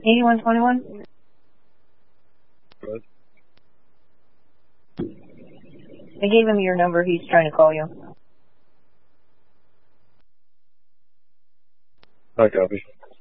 8121? Good. I gave him your number. He's trying to call you. I copy.